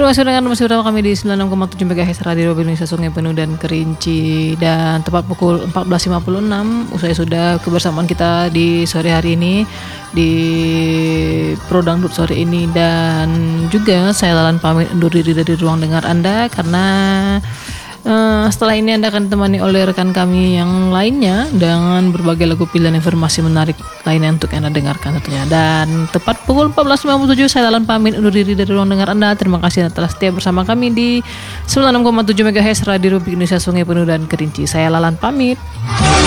Terima kasih dengan masih bersama kami di 96,7 MHz Radio Indonesia Sungai Penuh dan Kerinci. Dan tepat pukul 14.56 usai sudah kebersamaan kita di sore hari ini di Pro Dangdut sore ini. Dan juga saya Lalan pamit undur diri dari ruang dengar Anda karena setelah ini Anda akan ditemani oleh rekan kami yang lainnya dengan berbagai lagu pilihan informasi menarik lainnya untuk Anda dengarkan tentunya. Dan tepat pukul 14.57 saya Lalan pamit undur diri dari ruang dengar Anda. Terima kasih telah setia bersama kami di 96,7 MHz Radio Republik Indonesia Sungai Penuh dan Kerinci. Saya Lalan pamit.